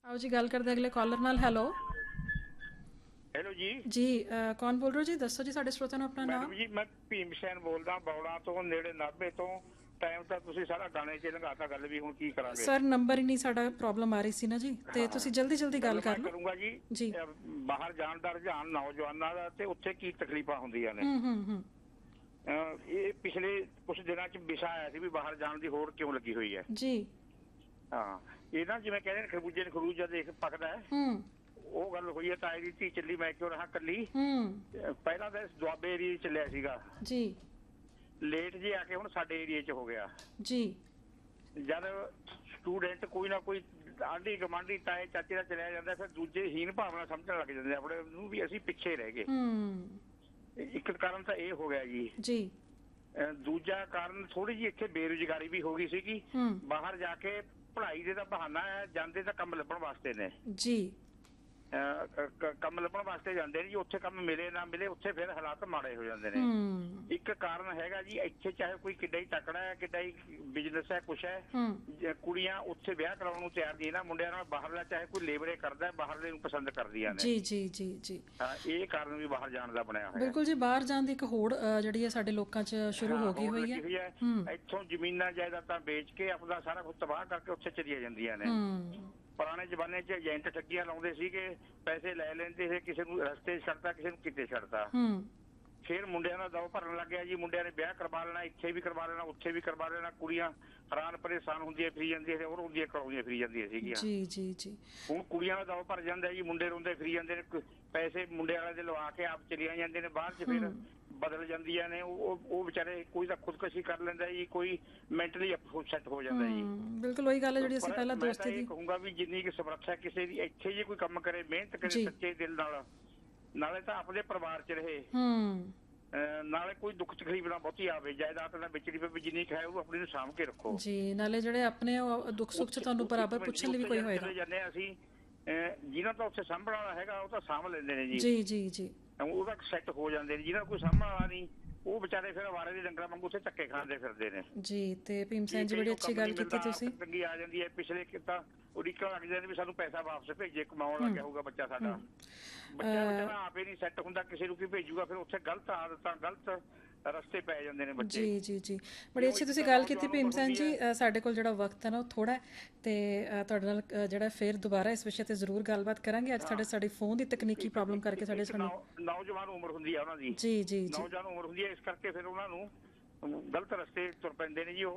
आओ जी गल करते अगले कॉलर नाल। हेलो हेलो जी। जी कौन बोल रहे हो जी? दसो जी साडे श्रोता ਨੂੰ अपना मैडम नाम। जी मैं भीम सैन बोलदा बौड़ा तो नेड़े नाभे तो टाइम ਤਾਂ ਤੁਸੀਂ ਸਾਰਾ ਗਾਣੇ 'ਚ ਲੰਘਾਤਾ ਗੱਲ ਵੀ ਹੁਣ ਕੀ ਕਰਾਂਗੇ। ਸਰ ਨੰਬਰ ਹੀ ਨਹੀਂ ਸਾਡਾ ਪ੍ਰੋਬਲਮ ਆ ਰਹੀ ਸੀ ਨਾ ਜੀ, ਤੇ ਹਾਂ ਤੁਸੀਂ ਜਲਦੀ ਜਲਦੀ ਗੱਲ ਗੱਲ ਕਰ ਮੈਂ ਲਓ ਕਰੂੰਗਾ ਜੀ। ਜੀ। ਬਾਹਰ ਜਾਣ ਦਾ ਰੁਝਾਨ ਨੌਜਵਾਨਾਂ ਦਾ ਤੇ ਉੱਥੇ ਕੀ ਤਕਲੀਫਾਂ ਹੁੰਦੀਆਂ ਨੇ। ਹੂੰ ਇਹ ਪਿਛਲੇ ਕੁਝ ਦਿਨਾਂ 'ਚ ਵਿਸ਼ਾ ਆਇਆ ਸੀ ਵੀ ਬਾਹਰ ਜਾਣ ਦੀ ਹੋੜ ਕਿਉਂ ਲੱਗੀ ਹੋਈ ਹੈ। ਜੀ। ਹਾਂ ਇਹ ਨਾ ਜਿਵੇਂ ਕਹਿੰਦੇ ਨੇ ਖਰਬੂਜੇ ਨੂੰ ਖਰਬੂਜਾ ਦੇਖ ਪੱਕਦਾ ਹੈ, ਹੂੰ ਉਹ ਗੱਲ ਹੋਈ ਹੈ। ਤਾਏ ਦੀ ਧੀ ਚੱਲੀ ਮੈਂ ਕਿਉਂ ਰਹਾ ਕੱਲੀ। ਹੂੰ ਪਹਿਲਾਂ ਤਾਂ ਇਸ ਦੁਆਬੇ ਏਰੀਏ 'ਚ ਚੱਲਿਆ ਸੀਗਾ, ਜੀ ਲੇਟ ਜੇ ਆ ਕੇ ਹੁਣ ਸਾਡੇ ਏਰੀਏ 'ਚ ਹੋ ਗਿਆ। ਜੀ ਜਦ ਸਟੂਡੈਂਟ ਕੋਈ ਨਾ ਕੋਈ ਆਂਢੀ ਗੁਆਂਢੀ ਤਾਏ ਚਾਚੇ ਦਾ ਚਲਿਆ ਜਾਂਦਾ, ਫਿਰ ਦੂਜੇ ਹੀਨ ਭਾਵਨਾ ਸਮਝਣ ਲੱਗ ਜਾਂਦੇ ਆਪਣੇ ਨੂੰ ਵੀ ਅਸੀਂ ਪਿੱਛੇ ਰਹਿ ਗਏ। ਹੂੰ ਇੱਕ ਕਾਰਨ ਤਾਂ ਇਹ ਹੋ ਗਿਆ ਜੀ। ਜੀ ਦੂਜਾ ਕਾਰਨ ਥੋੜੀ ਜਿਹੀ ਇੱਥੇ ਬੇਰੁਜ਼ਗਾਰੀ ਵੀ ਹੋ ਗਈ ਸੀਗੀ। ਹੂੰ ਬਾਹਰ ਜਾ ਕੇ ਪੜ੍ਹਾਈ ਦੇ ਤਾਂ ਬਹਾਨਾ ਹੈ, ਜਾਂਦੇ ਤਾਂ ਕੰਮ ਲੱਭਣ ਵਾਸਤੇ ਨੇ। ਜੀ ਕੰਮ ਲੱਭਣ ਵਾਸਤੇ ਜਾਂਦੇ ਨੇ ਜੀ। ਉੱਥੇ ਕੰਮ ਮਿਲੇ ਨਾ ਮਿਲੇ, ਉੱਥੇ ਫਿਰ ਹਾਲਾਤ ਮਾੜੇ ਹੋ ਜਾਂਦੇ ਨੇ। ਹੂੰ ਇੱਕ ਕਾਰਨ ਹੈਗਾ ਜੀ, ਇੱਥੇ ਚਾਹੇ ਕੋਈ ਕਿੱਡਾ ਹੀ ਤਕੜਾ ਹੈ, ਕਿੱਡਾ ਹੀ ਬਿਜ਼ਨਸ ਹੈ, ਕੁਛ ਹੈ, ਹੂੰ ਕੁੜੀਆਂ ਉੱਥੇ ਵਿਆਹ ਕਰਾਉਣ ਨੂੰ ਤਿਆਰ ਨਹੀਂ ਨਾ ਮੁੰਡਿਆਂ ਨਾਲ। ਬਾਹਰਲਾ ਚਾਹੇ ਕੋਈ ਲੇਬਰੇ ਕਰਦਾ, ਬਾਹਰਲੇ ਨੂੰ ਪਸੰਦ ਕਰਦੀਆਂ ਨੇ। ਜੀ ਜੀ ਜੀ ਜੀ ਹਾਂ ਇਹ ਕਾਰਨ ਵੀ ਬਾਹਰ ਜਾਣ ਦਾ ਬਣਿਆ ਹੋਇਆ। ਬਿਲਕੁਲ ਜੀ। ਬਾਹਰ ਜਾਣ ਦੀ ਇੱਕ ਹੋੜ ਜਿਹੜੀ ਹੈ ਸਾਡੇ ਲੋਕਾਂ 'ਚ ਸ਼ੁਰੂ ਹੋ ਗਈ ਹੋਈ ਹੈ। ਇੱਥੋਂ ਜ਼ਮੀਨਾਂ ਜਾਇਦਾਦਾਂ ਵੇਚ ਕੇ ਆਪਣਾ ਸਾਰਾ ਕੁਝ ਤਬਾਹ ਕਰਕੇ ਉੱਥੇ ਚਲੀਆਂ ਜਾਂਦੀਆਂ ਨੇ। ਹੂੰ ਪੁਰਾਣੇ ਜ਼ਮਾਨੇ 'ਚ ਏਜੰਟ ਠੱਗੀਆਂ ਲਾਉਂਦੇ ਸੀਗੇ, ਪੈਸੇ ਲੈ ਲੈਂਦੇ ਸੀ, ਕਿਸੇ ਨੂੰ ਰਸਤੇ 'ਚ ਛੱਡਤਾ, ਕਿਸੇ ਨੂੰ ਕਿਤੇ ਛੱਡਤਾ। ਹੂੰ ਫਿਰ ਮੁੰਡਿਆਂ ਦਾ ਦੌ ਭਰਨ ਲੱਗ ਗਿਆ ਜੀ। ਮੁੰਡਿਆਂ ਨੇ ਵਿਆਹ ਕਰਵਾ ਲੈਣਾ, ਇੱਥੇ ਵੀ ਕਰਵਾ ਲੈਣਾ, ਉੱਥੇ ਵੀ ਕਰਵਾ ਲੈਣਾ। ਕੁੜੀਆਂ ਹੈਰਾਨ ਪਰੇਸ਼ਾਨ ਹੁੰਦੀਆਂ ਫਿਰੀ ਜਾਂਦੀਆਂ ਸੀ, ਹੋਰ ਹੁੰਦੀਆਂ ਕਰਾਉਂਦੀਆਂ ਫਿਰੀ ਜਾਂਦੀਆਂ ਸੀਗੀਆਂ। ਜੀ ਜੀ ਜੀ ਹੁਣ ਕੁੜੀਆਂ ਦਾ ਦੌ ਭਰ ਜਾਂਦਾ ਜੀ, ਮੁੰਡੇ ਰੋਂਦੇ ਫਿਰੀ ਜਾਂਦੇ ਨੇ। ਪੈਸੇ ਮੁੰਡੇ ਵਾਲੇ ਦੇ ਲਵਾ ਕੇ ਆਪ ਚਲੀਆਂ ਜਾਂਦੇ ਨੇ ਬਾਹਰ 'ਚ, ਫਿਰ ਬਦਲ ਜਾਂਦੀਆਂ ਨੇ। ਉਹ ਵਿਚਾਰੇ ਕੋਈ ਤਾਂ ਖੁਦਕੁਸ਼ੀ ਕਰ ਲੈਂਦਾ ਜੀ, ਕੋਈ ਮੈਂਟਲੀ ਅਪਸੈਟ ਹੋ ਜਾਂਦਾ ਜੀ। ਬਿਲਕੁਲ ਉਹੀ ਗੱਲ ਹੈ ਜਿਹੜੀ ਅਸੀਂ ਪਹਿਲਾਂ ਦੋਸਤੀ ਦੀ। ਮੈਂ ਕਹੂੰਗਾ ਵੀ ਜਿੰਨੀ ਕਿ ਸਮਰੱਥਾ ਕਿਸੇ ਦੀ, ਇੱਥੇ ਜੇ ਕੋਈ ਕੰਮ ਕਰੇ, ਮਿਹਨਤ ਕਰੇ ਸੱਚੇ ਦਿਲ ਨਾਲ, ਨਾਲੇ ਤਾਂ ਆਪਣੇ ਪਰਿਵਾਰ 'ਚ ਰਹੇ, ਨਾਲੇ ਕੋਈ ਦੁੱਖ ਤਕਲੀਫ ਨਾ ਬਹੁਤੀ ਆਵੇ, ਜਾਇਦਾਦ ਨਾਲ ਵਿਚੜੀ ਪਵੇ, ਜਿੰਨੀ ਖਾਏ ਉਹ ਆਪਣੀ ਨੂੰ ਸਾਂਭ ਕੇ ਰੱਖੋ ਜੀ। ਨਾਲੇ ਜਿਹੜੇ ਆਪਣੇ ਦੁੱਖ ਸੁੱਖ 'ਚ ਤੁਹਾਨੂੰ ਬਰਾਬਰ ਪੁੱਛਣ ਲਈ ਵੀ ਕੋਈ ਹੋਏਗਾ। ਜਾਂਦੇ ਅਸੀਂ ਜਿਹਨਾਂ ਤੋਂ ਉੱਥੇ ਸਾਂਭਣ ਵਾਲਾ ਹੈਗਾ ਉਹ ਤਾਂ ਸਾਂਭ ਲੈਂਦੇ ਨੇ ਜੀ। ਜੀ ਜੀ ਜੀ ਉਹਦਾ ਸੈੱਟ ਹੋ ਜਾਂਦੇ ਨੇ। ਜਿਹਨਾਂ ਕੋਈ ਸਾਂਭਣ ਵਾਲਾ ਨਹੀਂ, ਉਹ ਵਿਚਾਰੇ ਫਿਰ ਵਾਰੇ ਦੇ ਡੰਗਰਾਂ ਵਾਂਗੂ ਉੱਥੇ ਧੱਕੇ ਖਾਂਦੇ ਫਿਰਦੇ ਨੇ ਜੀ। ਤੇ ਭੀਮ ਸੈਨ ਜੀ ਬੜੀ ਅੱਛੀ ਗੱਲ ਕੀਤੀ ਤੁਸੀਂ। ਤੰਗੀ ਆ ਜਾਂਦੀ ਹੈ ਪਿਛਲੇ ਕਿਤਾ ਉਡੀਕਣ ਲੱਗ ਜਾਂਦੇ ਵੀ ਸਾਨੂੰ ਪੈਸਾ ਵਾਪਸ ਭੇਜੇ, ਕਮਾਉਣ ਲੱਗ ਗਿਆ ਹੋਊਗਾ ਬੱਚਾ ਸਾਡਾ। ਬੱਚਾ ਆਪੇ ਨਹੀਂ ਸੈੱਟ ਹੁੰਦਾ, ਕਿਸੇ ਨੂੰ ਕੀ ਭੇਜੂਗਾ। ਫਿਰ ਉੱਥੇ ਗਲਤ ਆਦਤਾਂ, ਗਲਤ ਰਸਤੇ ਪੈ ਜਾਂਦੇ ਨੇ ਬੱਚੇ। ਜੀ ਜੀ ਜੀ ਬੜੀ ਅੱਛੀ ਤੁਸੀਂ ਗੱਲ ਕੀਤੀ ਭੀਮ ਸੈਨ ਜੀ। ਸਾਡੇ ਕੋਲ ਜਿਹੜਾ ਵਕਤ ਹੈ ਨਾ ਉਹ ਥੋੜਾ ਹੈ, ਤੇ ਤੁਹਾਡੇ ਨਾਲ ਜਿਹੜਾ ਫਿਰ ਦੁਬਾਰਾ ਇਸ ਵਿਸ਼ੇ ਤੇ ਜ਼ਰੂਰ ਗੱਲਬਾਤ ਕਰਾਂਗੇ। ਅੱਜ ਸਾਡੀ ਫੋਨ ਦੀ ਤਕਨੀਕੀ ਪ੍ਰੋਬਲਮ ਕਰਕੇ ਸਾਨੂੰ ਨੌਜਵਾਨ ਉਮਰ ਹੁੰਦੀ ਹੈ ਉਹਨਾਂ ਦੀ। ਜੀ ਜੀ ਨੌਜਵਾਨ ਉਮਰ ਹੁੰਦੀ ਹੈ, ਇਸ ਕਰਕੇ ਫਿਰ ਉਹਨਾਂ ਨੂੰ ਗਲਤ ਰਸਤੇ ਤੁਰ ਪੈਂਦੇ ਨੇ ਜੀ ਉਹ।